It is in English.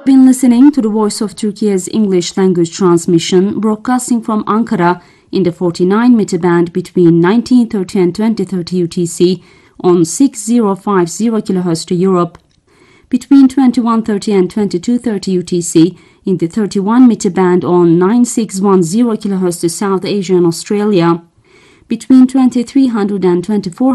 Been listening to the Voice of Turkey's English language transmission, broadcasting from Ankara in the 49 meter band between 1930 and 2030 UTC on 6050 kHz to Europe, between 2130 and 2230 UTC in the 31 meter band on 9610 kHz to South Asia and Australia, between 2300 and 2400